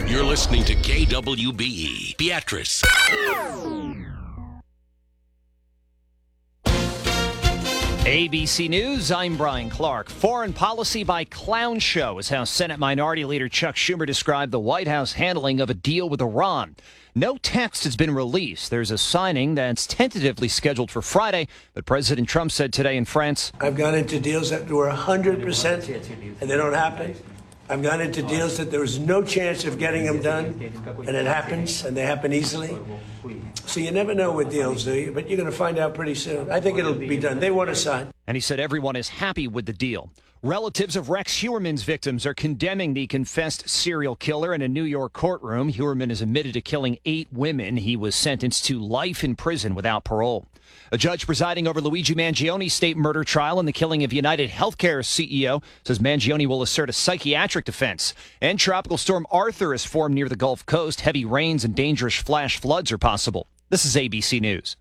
You're listening to KWBE, Beatrice. ABC News, I'm Brian Clark. Foreign policy by clown show is how Senate Minority Leader Chuck Schumer described the White House handling of a deal with Iran. No text has been released. There's a signing that's tentatively scheduled for Friday, but President Trump said today in France, I've gone into deals that were 100% and they don't happen. I've gone into deals that there was no chance of getting them done, and it happens, and they happen easily. So you never know with deals, do you? But you're going to find out pretty soon. I think it'll be done. They want to sign. And he said everyone is happy with the deal. Relatives of Rex Heuermann's victims are condemning the confessed serial killer in a New York courtroom. Heuermann is admitted to killing 8 women. He was sentenced to life in prison without parole. A judge presiding over Luigi Mangioni's state murder trial and the killing of United Healthcare CEO says Mangioni will assert a psychiatric defense. And Tropical Storm Arthur has formed near the Gulf Coast. Heavy rains and dangerous flash floods are possible. This is ABC News.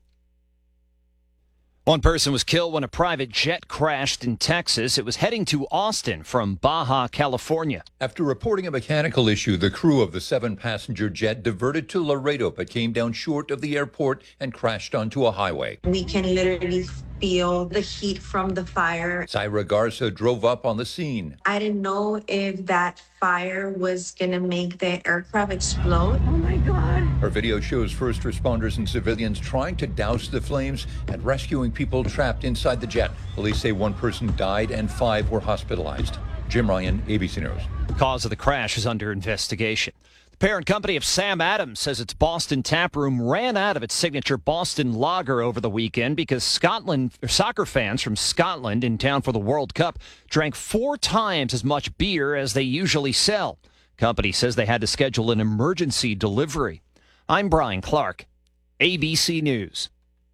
One person was killed when a private jet crashed in Texas. It was heading to Austin from Baja, California. After reporting a mechanical issue, the crew of the 7-passenger jet diverted to Laredo but came down short of the airport and crashed onto a highway. We can literally feel the heat from the fire. Zaira Garza drove up on the scene. I didn't know if that fire was going to make the aircraft explode. Oh my God. Her video shows first responders and civilians trying to douse the flames and rescuing people trapped inside the jet. Police say 1 person died and 5 were hospitalized. Jim Ryan, ABC News. The cause of the crash is under investigation. The parent company of Sam Adams says its Boston Taproom ran out of its signature Boston Lager over the weekend because soccer fans from Scotland in town for the World Cup drank 4 times as much beer as they usually sell. Company says they had to schedule an emergency delivery. I'm Brian Clark, ABC News.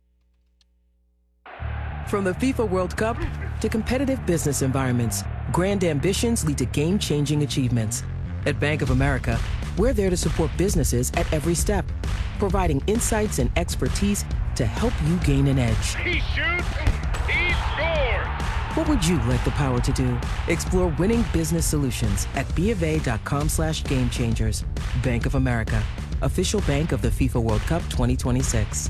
From the FIFA World Cup to competitive business environments, grand ambitions lead to game-changing achievements. At Bank of America, we're there to support businesses at every step, providing insights and expertise to help you gain an edge. He shoots, he scores! What would you like the power to do? Explore winning business solutions at BofA.com/gamechangers. Bank of America, official bank of the FIFA World Cup 2026.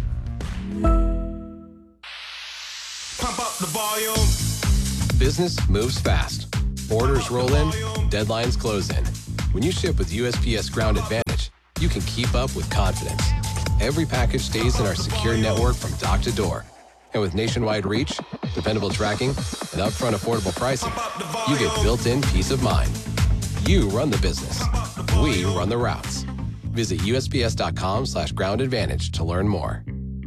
Pump up the volume. Business moves fast. Orders roll in, deadlines close in. When you ship with USPS Ground Advantage, you can keep up with confidence. Every package stays in our secure network from dock to door. And with nationwide reach, dependable tracking, and upfront affordable pricing, you get built-in peace of mind. You run the business. We run the routes. Visit USPS.com/Ground Advantage to learn more.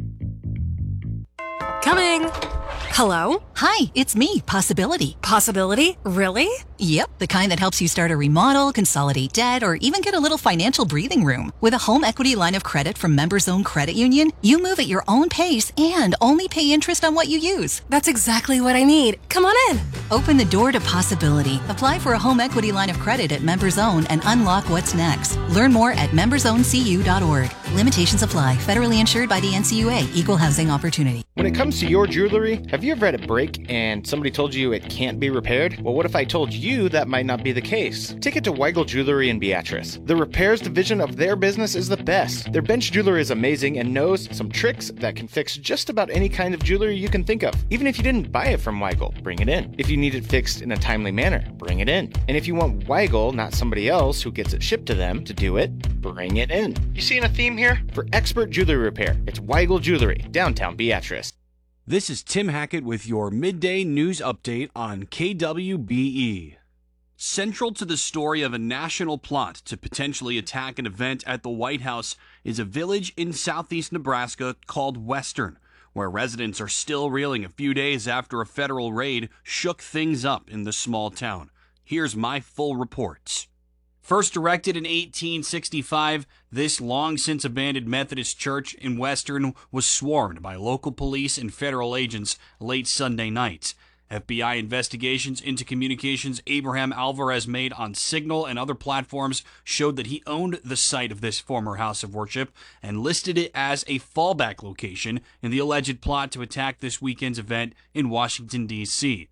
Coming. Hello? Hi, it's me, Possibility. Possibility? Really? Yep, the kind that helps you start a remodel, consolidate debt, or even get a little financial breathing room. With a home equity line of credit from Members Own Credit Union, you move at your own pace and only pay interest on what you use. That's exactly what I need. Come on in. Open the door to possibility. Apply for a home equity line of credit at Members Own and unlock what's next. Learn more at membersowncu.org. Limitations apply. Federally insured by the NCUA. Equal housing opportunity. When it comes to your jewelry, have you ever had a break and somebody told you it can't be repaired? Well, what if I told you that might not be the case? Take it to Weigel Jewelry in Beatrice. The repairs division of their business is the best. Their bench jewelry is amazing and knows some tricks that can fix just about any kind of jewelry you can think of. Even if you didn't buy it from Weigel, bring it in. If you need it fixed in a timely manner, bring it in. And if you want Weigel, not somebody else who gets it shipped to them, to do it, bring it in. You seeing a theme here? For expert jewelry repair, it's Weigel Jewelry, downtown Beatrice. This is Tim Hackett with your midday news update on KWBE. Central to the story of a national plot to potentially attack an event at the White House is a village in southeast Nebraska called Western, where residents are still reeling a few days after a federal raid shook things up in the small town. Here's my full reports. First erected in 1865, this long-since-abandoned Methodist church in Western was swarmed by local police and federal agents late Sunday night. FBI investigations into communications Abraham Alvarez made on Signal and other platforms showed that he owned the site of this former house of worship and listed it as a fallback location in the alleged plot to attack this weekend's event in Washington, D.C.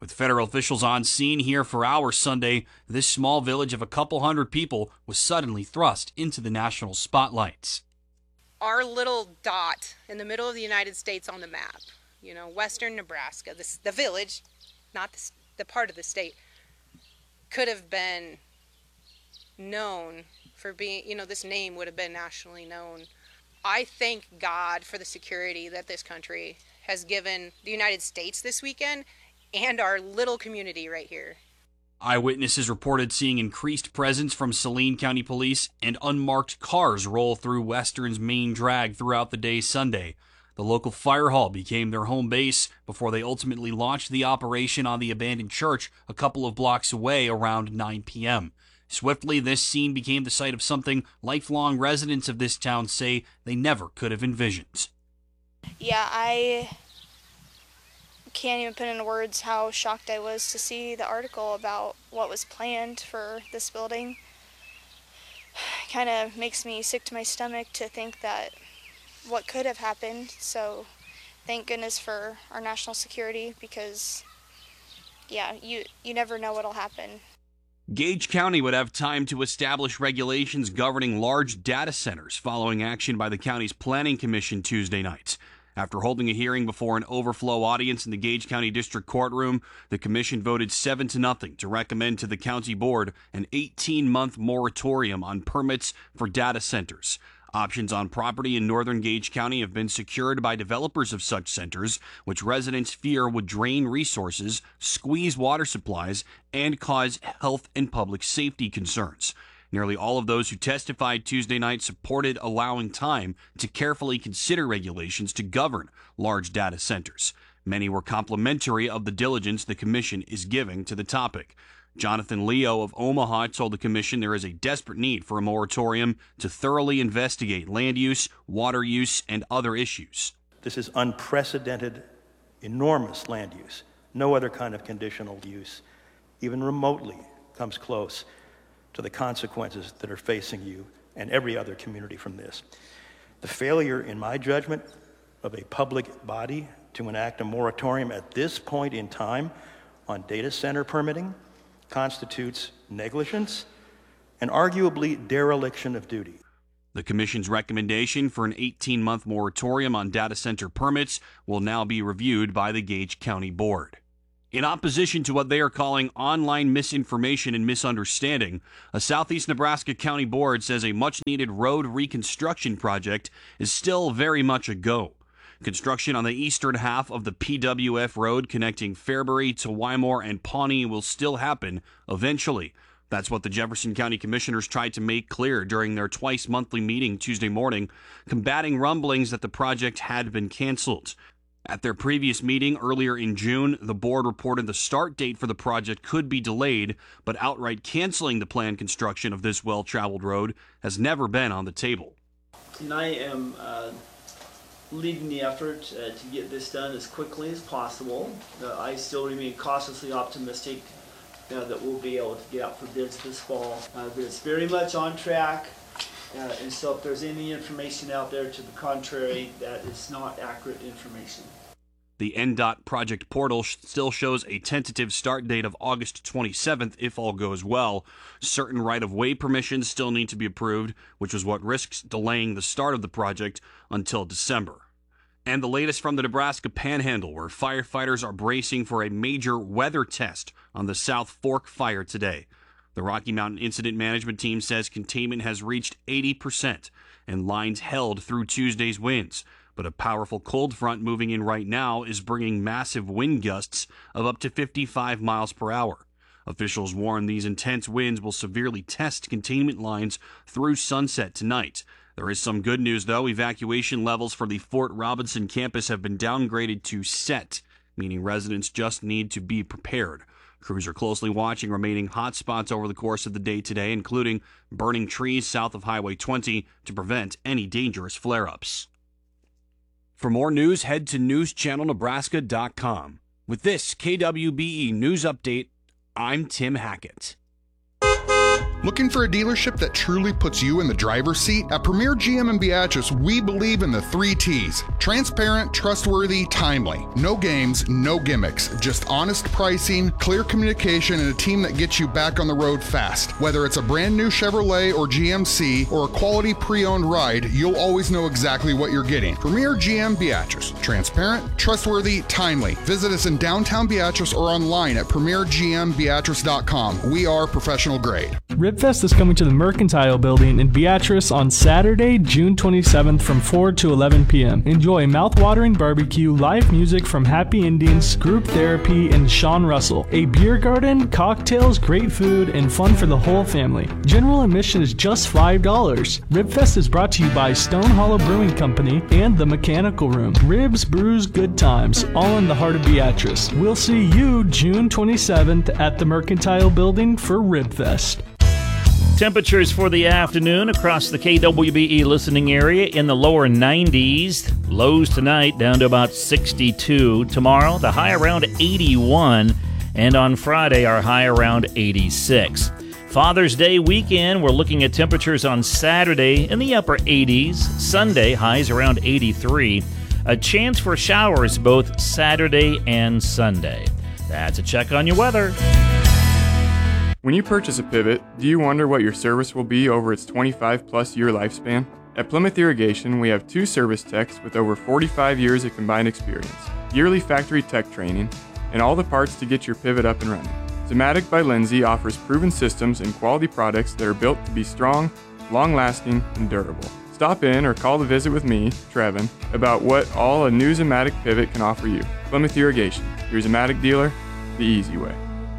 With federal officials on scene here for hours Sunday, this small village of a couple hundred people was suddenly thrust into the national spotlights. Our little dot in the middle of the United States on the map, western Nebraska, the village, not the part of the state, could have been known for being, this name would have been nationally known. I thank God for the security that this country has given the United States this weekend and our little community right here. Eyewitnesses reported seeing increased presence from Saline County Police and unmarked cars roll through Western's main drag throughout the day Sunday. The local fire hall became their home base before they ultimately launched the operation on the abandoned church a couple of blocks away around 9 p.m. Swiftly, this scene became the site of something lifelong residents of this town say they never could have envisioned. Yeah, I can't even put into words how shocked I was to see the article about what was planned for this building. Kind of makes me sick to my stomach to think that what could have happened. So thank goodness for our national security, because yeah, you never know what'll happen. Gage County would have time to establish regulations governing large data centers following action by the county's Planning Commission Tuesday night. After holding a hearing before an overflow audience in the Gage County District Courtroom, the commission voted 7-0 to recommend to the county board an 18-month moratorium on permits for data centers. Options on property in northern Gage County have been secured by developers of such centers, which residents fear would drain resources, squeeze water supplies, and cause health and public safety concerns. Nearly all of those who testified Tuesday night supported allowing time to carefully consider regulations to govern large data centers. Many were complimentary of the diligence the commission is giving to the topic. Jonathan Leo of Omaha told the commission there is a desperate need for a moratorium to thoroughly investigate land use, water use, and other issues. This is unprecedented, enormous land use. No other kind of conditional use even remotely comes close to the consequences that are facing you and every other community from this. The failure, in my judgment, of a public body to enact a moratorium at this point in time on data center permitting constitutes negligence and arguably dereliction of duty. The commission's recommendation for an 18-month moratorium on data center permits will now be reviewed by the Gage County Board. In opposition to what they are calling online misinformation and misunderstanding, a Southeast Nebraska County Board says a much-needed road reconstruction project is still very much a go. Construction on the eastern half of the PWF road connecting Fairbury to Wymore and Pawnee will still happen eventually. That's what the Jefferson County Commissioners tried to make clear during their twice-monthly meeting Tuesday morning, combating rumblings that the project had been canceled. At their previous meeting earlier in June, the board reported the start date for the project could be delayed, but outright canceling the planned construction of this well-traveled road has never been on the table. And I am leading the effort to get this done as quickly as possible. I still remain cautiously optimistic that we'll be able to get out for bids this fall. But it's very much on track. And so if there's any information out there to the contrary, that is not accurate information. The NDOT project portal still shows a tentative start date of August 27th if all goes well. Certain right-of-way permissions still need to be approved, which is what risks delaying the start of the project until December. And the latest from the Nebraska Panhandle, where firefighters are bracing for a major weather test on the South Fork fire today. The Rocky Mountain Incident Management Team says containment has reached 80% and lines held through Tuesday's winds. But a powerful cold front moving in right now is bringing massive wind gusts of up to 55 miles per hour. Officials warn these intense winds will severely test containment lines through sunset tonight. There is some good news, though. Evacuation levels for the Fort Robinson campus have been downgraded to set, meaning residents just need to be prepared. Crews are closely watching remaining hot spots over the course of the day today, including burning trees south of Highway 20 to prevent any dangerous flare-ups. For more news, head to newschannelnebraska.com. With this KWBE News Update, I'm Tim Hackett. Looking for a dealership that truly puts you in the driver's seat? At Premier GM in Beatrice, we believe in the 3 T's. Transparent, trustworthy, timely. No games, no gimmicks. Just honest pricing, clear communication, and a team that gets you back on the road fast. Whether it's a brand new Chevrolet or GMC or a quality pre-owned ride, you'll always know exactly what you're getting. Premier GM Beatrice. Transparent, trustworthy, timely. Visit us in downtown Beatrice or online at premiergmbeatrice.com. We are professional grade. Ribfest is coming to the Mercantile Building in Beatrice on Saturday, June 27th from 4 to 11 p.m. Enjoy mouth-watering barbecue, live music from Happy Indians, group therapy, and Sean Russell, a beer garden, cocktails, great food, and fun for the whole family. General admission is just $5. Ribfest is brought to you by Stone Hollow Brewing Company and The Mechanical Room. Ribs, brews, good times, all in the heart of Beatrice. We'll see you June 27th at the Mercantile Building for Ribfest. Temperatures for the afternoon across the KWBE listening area in the lower 90s. Lows tonight down to about 62. Tomorrow, the high around 81. And on Friday, our high around 86. Father's Day weekend, we're looking at temperatures on Saturday in the upper 80s. Sunday, highs around 83. A chance for showers both Saturday and Sunday. That's a check on your weather. When you purchase a pivot, do you wonder what your service will be over its 25-plus year lifespan? At Plymouth Irrigation, we have 2 service techs with over 45 years of combined experience, yearly factory tech training, and all the parts to get your pivot up and running. Zematic by Lindsay offers proven systems and quality products that are built to be strong, long-lasting, and durable. Stop in or call to visit with me, Trevin, about what all a new Zematic pivot can offer you. Plymouth Irrigation, your Zematic dealer, the easy way.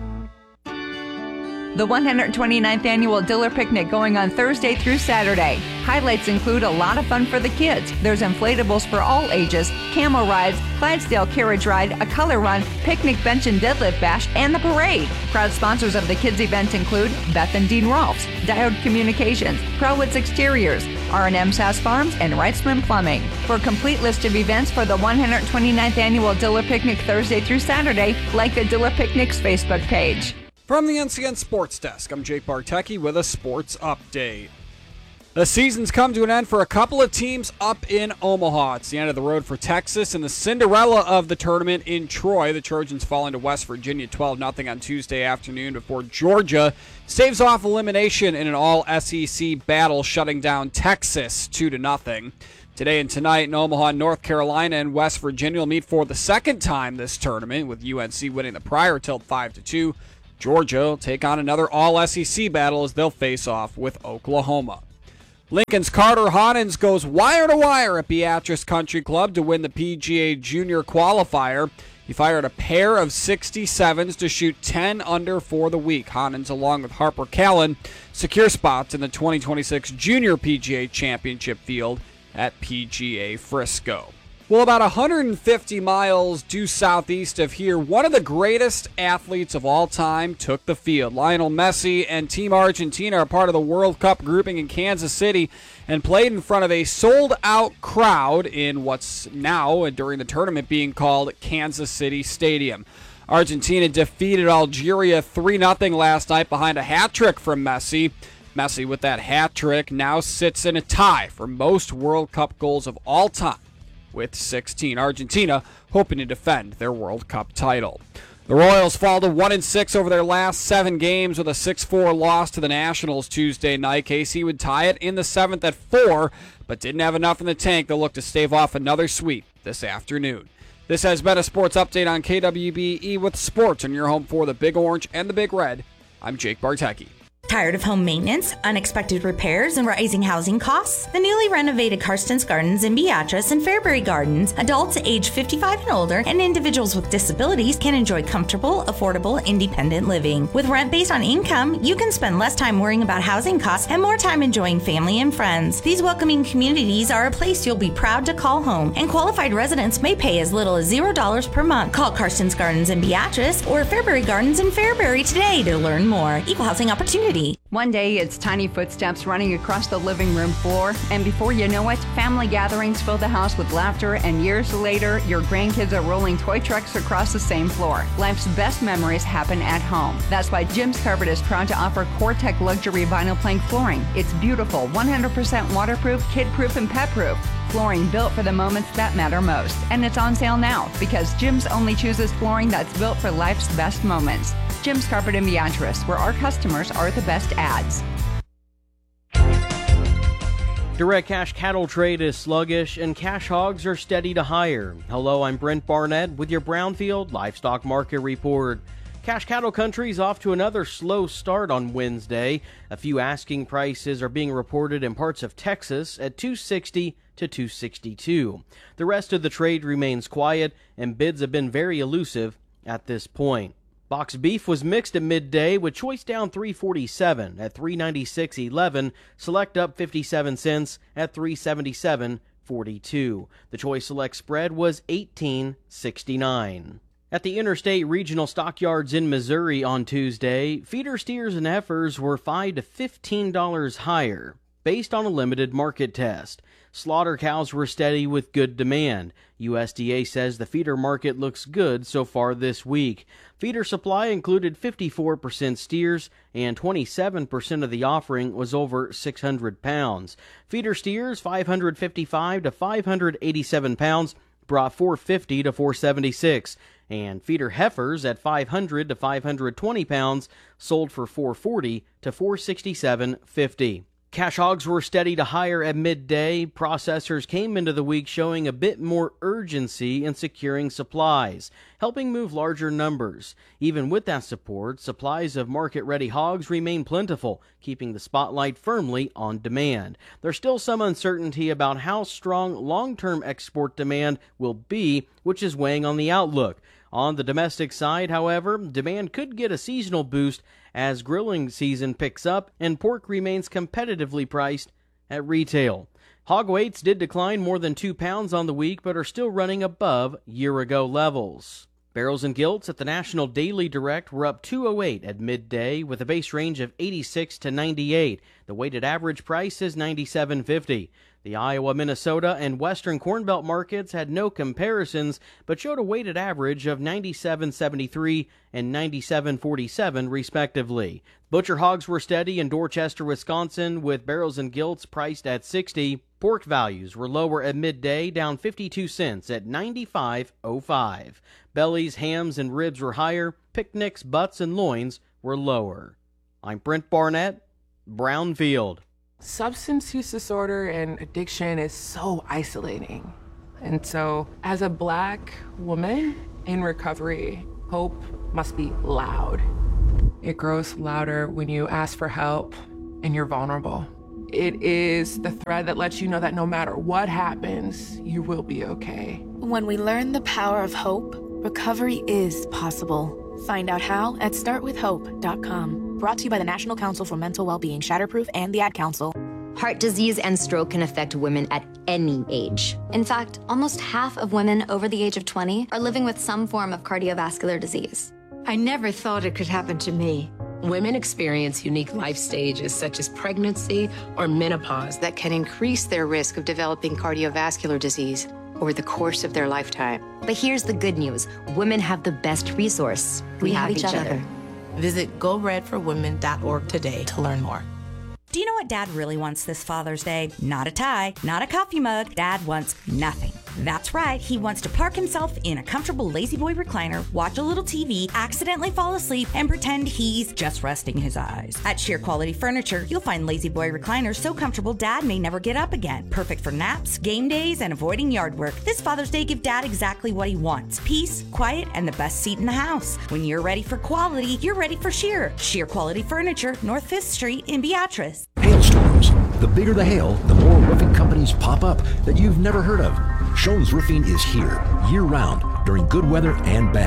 The 129th Annual Diller Picnic going on Thursday through Saturday. Highlights include a lot of fun for the kids. There's inflatables for all ages, camel rides, Clydesdale carriage ride, a color run, picnic bench and deadlift bash, and the parade. Proud sponsors of the kids event include Beth and Dean Rolfs, Diode Communications, Crowwoods Exteriors, R&M Sass Farms, and Wrightsman Plumbing. For a complete list of events for the 129th Annual Diller Picnic Thursday through Saturday, like the Diller Picnic's Facebook page. From the NCN Sports Desk, I'm Jake Bartecki with a sports update. The season's come to an end for a couple of teams up in Omaha. It's the end of the road for Texas and the Cinderella of the tournament in Troy. The Trojans falling to West Virginia 12-0 on Tuesday afternoon before Georgia staves off elimination in an all-SEC battle, shutting down Texas 2-0. Today and tonight in Omaha, North Carolina and West Virginia will meet for the second time this tournament, with UNC winning the prior tilt 5-2. Georgia will take on another all-SEC battle as they'll face off with Oklahoma. Lincoln's Carter Honens goes wire-to-wire at Beatrice Country Club to win the PGA Junior Qualifier. He fired a pair of 67s to shoot 10 under for the week. Honens, along with Harper Callan, secure spots in the 2026 Junior PGA Championship field at PGA Frisco. Well, about 150 miles due southeast of here, one of the greatest athletes of all time took the field. Lionel Messi and Team Argentina are part of the World Cup grouping in Kansas City and played in front of a sold-out crowd in what's now, during the tournament, being called Kansas City Stadium. Argentina defeated Algeria 3-0 last night behind a hat trick from Messi. Messi, with that hat trick, now sits in a tie for most World Cup goals of all time, with 16. Argentina hoping to defend their World Cup title. The Royals fall to 1-6 over their last 7 games with a 6-4 loss to the Nationals Tuesday night. KC would tie it in the 7th at 4, but didn't have enough in the tank. They'll look to stave off another sweep this afternoon. This has been a sports update on KWBE with sports on your home for the Big Orange and the Big Red. I'm Jake Bartecki. Tired of home maintenance, unexpected repairs, and rising housing costs? The newly renovated Karstens Gardens in Beatrice and Fairbury Gardens, adults age 55 and older, and individuals with disabilities can enjoy comfortable, affordable, independent living. With rent based on income, you can spend less time worrying about housing costs and more time enjoying family and friends. These welcoming communities are a place you'll be proud to call home, and qualified residents may pay as little as $0 per month. Call Karstens Gardens in Beatrice or Fairbury Gardens in Fairbury today to learn more. Equal housing opportunity. me. One day, it's tiny footsteps running across the living room floor, and before you know it, family gatherings fill the house with laughter, and years later, your grandkids are rolling toy trucks across the same floor. Life's best memories happen at home. That's why Jim's Carpet is proud to offer CoreTech luxury vinyl plank flooring. It's beautiful, 100% waterproof, kid-proof, and pet-proof. Flooring built for the moments that matter most. And it's on sale now because Jim's only chooses flooring that's built for life's best moments. Jim's Carpet in Beatrice, where our customers are the best ads. Direct cash cattle trade is sluggish and cash hogs are steady to higher. Hello, I'm Brent Barnett with your Brownfield Livestock Market Report. Cash cattle country is off to another slow start on Wednesday. A few asking prices are being reported in parts of Texas at $260 to $262. The rest of the trade remains quiet and bids have been very elusive at this point. Box beef was mixed at midday with choice down $3.47 at $396.11, select up 57 cents at $377.42. The choice select spread was $18.69. At the interstate regional stockyards in Missouri on Tuesday, feeder steers and heifers were $5 to $15 higher, based on a limited market test. Slaughter cows were steady with good demand. USDA says the feeder market looks good so far this week. Feeder supply included 54% steers, and 27% of the offering was over 600 pounds. Feeder steers, 555 to 587 pounds, brought 450 to 476. And feeder heifers at 500 to 520 pounds sold for 440 to 467.50. Cash hogs were steady to higher at midday. Processors came into the week showing a bit more urgency in securing supplies, helping move larger numbers. Even with that support, supplies of market-ready hogs remain plentiful, keeping the spotlight firmly on demand. There's still some uncertainty about how strong long-term export demand will be, which is weighing on the outlook. On the domestic side, however, demand could get a seasonal boost as grilling season picks up and pork remains competitively priced at retail. Hog weights did decline more than 2 pounds on the week, but are still running above year-ago levels. Barrels and gilts at the National Daily Direct were up 208 at midday with a base range of 86 to 98. The weighted average price is 97.50. The Iowa, Minnesota, and Western Corn Belt markets had no comparisons, but showed a weighted average of 97.73 and 97.47, respectively. Butcher hogs were steady in Dorchester, Wisconsin, with barrels and gilts priced at 60. Pork values were lower at midday, down 52 cents at 95.05. Bellies, hams, and ribs were higher. Picnics, butts, and loins were lower. I'm Brent Barnett, Brownfield. Substance use disorder and addiction is so isolating. And so, as a Black woman in recovery, hope must be loud. It grows louder when you ask for help and you're vulnerable. It is the thread that lets you know that no matter what happens, you will be okay. When we learn the power of hope, recovery is possible. Find out how at startwithhope.com. Brought to you by the National Council for Mental Wellbeing, Shatterproof, and the Ad Council. Heart disease and stroke can affect women at any age. In fact, almost half of women over the age of 20 are living with some form of cardiovascular disease. I never thought it could happen to me. Women experience unique life stages such as pregnancy or menopause that can increase their risk of developing cardiovascular disease over the course of their lifetime. But here's the good news. Women have the best resource. We have each other. Visit GoRedForWomen.org today to learn more. Do you know what Dad really wants this Father's Day? Not a tie, not a coffee mug. Dad wants nothing. That's right, he wants to park himself in a comfortable La-Z-Boy recliner, watch a little TV, accidentally fall asleep, and pretend he's just resting his eyes. At Sheer Quality Furniture, you'll find La-Z-Boy recliners so comfortable Dad may never get up again. Perfect for naps, game days, and avoiding yard work. This Father's Day, give Dad exactly what he wants. Peace, quiet, and the best seat in the house. When you're ready for quality, you're ready for Sheer. Sheer Quality Furniture, North 5th Street in Beatrice. Hailstorms. The bigger the hail, the more roofing companies pop up that you've never heard of. Schoen's Roofing is here year-round during good weather and bad.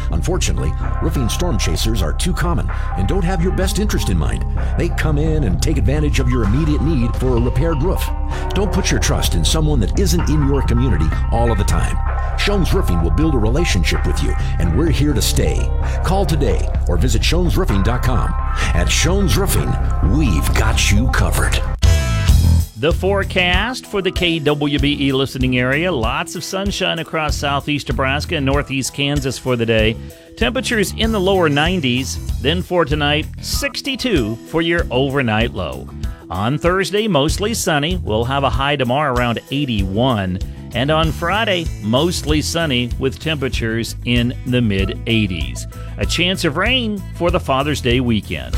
Unfortunately, roofing storm chasers are too common and don't have your best interest in mind. They come in and take advantage of your immediate need for a repaired roof. Don't put your trust in someone that isn't in your community all of the time. Shones Roofing will build a relationship with you, and we're here to stay. Call today or visit ShonesRoofing.com. At Shones Roofing, we've got you covered. The forecast for the KWBE listening area. Lots of sunshine across southeast Nebraska and northeast Kansas for the day. Temperatures in the lower 90s. Then for tonight, 62 for your overnight low. On Thursday, mostly sunny. We'll have a high tomorrow around 81. And on Friday, mostly sunny with temperatures in the mid-80s. A chance of rain for the Father's Day weekend.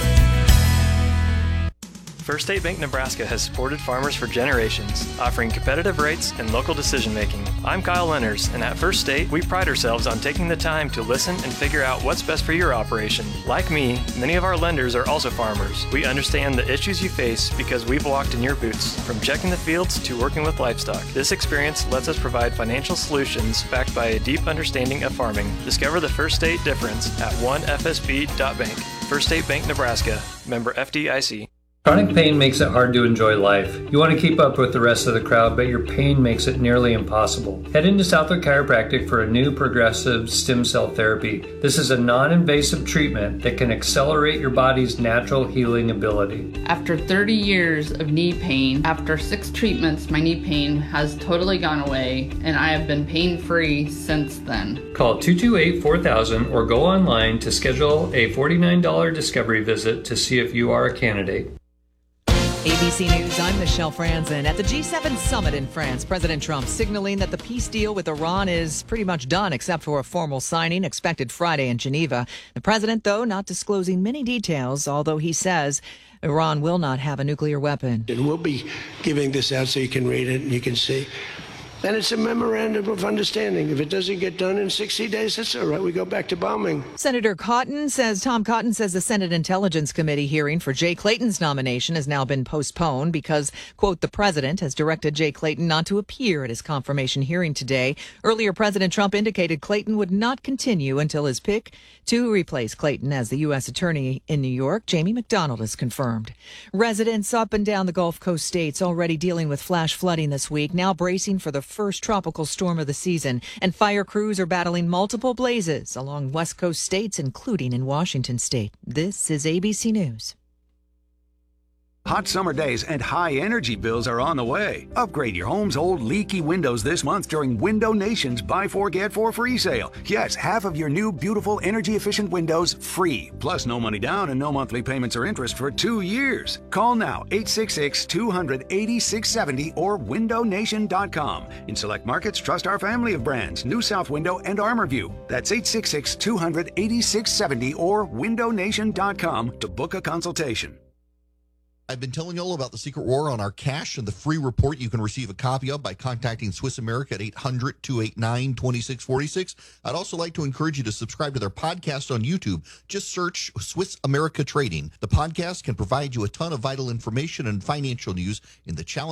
First State Bank Nebraska has supported farmers for generations, offering competitive rates and local decision-making. I'm Kyle Lenners, and at First State, we pride ourselves on taking the time to listen and figure out what's best for your operation. Like me, many of our lenders are also farmers. We understand the issues you face because we've walked in your boots, from checking the fields to working with livestock. This experience lets us provide financial solutions backed by a deep understanding of farming. Discover the First State difference at onefsb.bank. First State Bank Nebraska, member FDIC. Chronic pain makes it hard to enjoy life. You want to keep up with the rest of the crowd, but your pain makes it nearly impossible. Head into Southwood Chiropractic for a new progressive stem cell therapy. This is a non-invasive treatment that can accelerate your body's natural healing ability. After 30 years of knee pain, after 6 treatments, my knee pain has totally gone away, and I have been pain-free since then. Call 228-4000 or go online to schedule a $49 discovery visit to see if you are a candidate. ABC News, I'm Michelle Franzen. At the G7 summit in France, President Trump signaling that the peace deal with Iran is pretty much done, except for a formal signing expected Friday in Geneva. The president, though, not disclosing many details, although he says Iran will not have a nuclear weapon. And we'll be giving this out so you can read it and you can see. And it's a memorandum of understanding. If it doesn't get done in 60 days, that's all right. We go back to bombing. Tom Cotton says the Senate Intelligence Committee hearing for Jay Clayton's nomination has now been postponed because, quote, the president has directed Jay Clayton not to appear at his confirmation hearing today. Earlier, President Trump indicated Clayton would not continue until his pick to replace Clayton as the U.S. Attorney in New York. Jamie McDonald has confirmed. Residents up and down the Gulf Coast states already dealing with flash flooding this week, now bracing for the first tropical storm of the season, and fire crews are battling multiple blazes along West Coast states, including in Washington state. This is ABC News. Hot summer days and high energy bills are on the way. Upgrade your home's old leaky windows this month during Window Nation's Buy 4 Get 4 free sale. Yes, half of your new beautiful energy efficient windows free. Plus no money down and no monthly payments or interest for 2 years. Call now 866-200-8670 or windownation.com. In select markets, trust our family of brands, New South Window and ArmorView. That's 866-200-8670 or windownation.com to book a consultation. I've been telling you all about the secret war on our cash and the free report you can receive a copy of by contacting Swiss America at 800-289-2646. I'd also like to encourage you to subscribe to their podcast on YouTube. Just search Swiss America Trading. The podcast can provide you a ton of vital information and financial news in the challenge